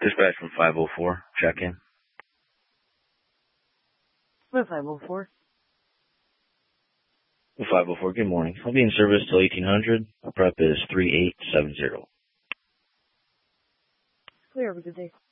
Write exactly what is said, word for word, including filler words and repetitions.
Dispatch from five oh four. Check in. five oh four. five oh four, good morning. I'll be in service till eighteen hundred. Our prep is three eight seven zero. Clear. Have a good day.